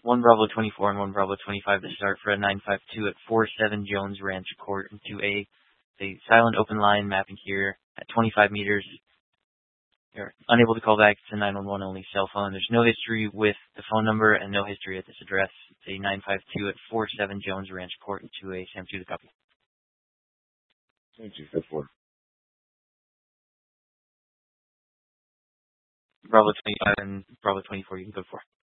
1 Bravo 24 and 1 Bravo 25 to start for a 952 at 47 Jones Ranch Court in 2A. A silent open line mapping here at 25 meters. You're unable to call back to 911 only cell phone. There's no history with the phone number and no history at this address. It's a 952 at 47 Jones Ranch Court in 2A. Sam 2 the copy. Thank you. 4. Bravo 25 and Bravo 24 you can go for.